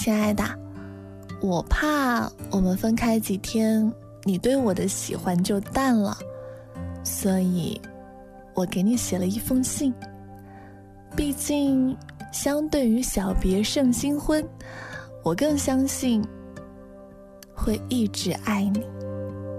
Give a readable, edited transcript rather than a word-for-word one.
亲爱的，我怕我们分开几天，你对我的喜欢就淡了，所以我给你写了一封信。毕竟相对于小别胜新婚，我更相信会一直爱你。